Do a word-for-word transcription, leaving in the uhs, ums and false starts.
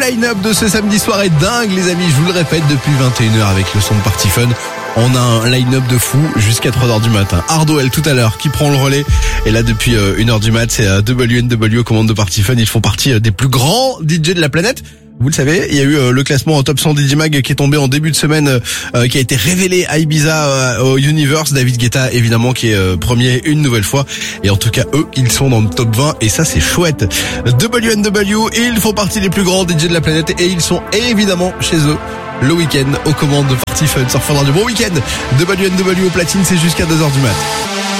line-up de ce samedi soir est dingue les amis, je vous le répète depuis vingt et une heures avec le son de Party Fun. On a un line-up de fou jusqu'à trois heures du matin. Hardwell tout à l'heure qui prend le relais. Et là depuis une heure du mat, c'est W N W aux commandes de Party Fun. Ils font partie des plus grands D J de la planète. Vous le savez, il y a eu euh, le classement en top cent D J Mag qui est tombé en début de semaine, euh, qui a été révélé à Ibiza euh, au Universe. David Guetta évidemment qui est euh, premier une nouvelle fois. Et en tout cas eux, ils sont dans le top vingt et ça c'est chouette. W N W, ils font partie des plus grands D J de la planète et ils sont évidemment chez eux le week-end aux commandes de Party Fun sur Fun Radio. Bon week-end. W N W au platine, c'est jusqu'à deux heures du mat.